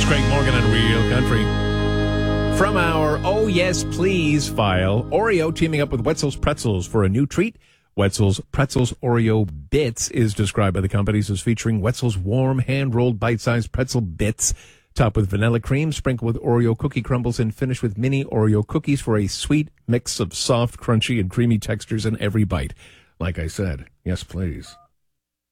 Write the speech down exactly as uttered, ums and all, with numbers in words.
Craig Morgan on Real Country. From our Oh Yes Please file, Oreo teaming up with Wetzel's Pretzels for a new treat. Wetzel's Pretzels Oreo Bits is described by the companies as featuring Wetzel's warm, hand-rolled, bite-sized pretzel bits, topped with vanilla cream, sprinkled with Oreo cookie crumbles, and finished with mini Oreo cookies for a sweet mix of soft, crunchy, and creamy textures in every bite. Like I said, yes, please.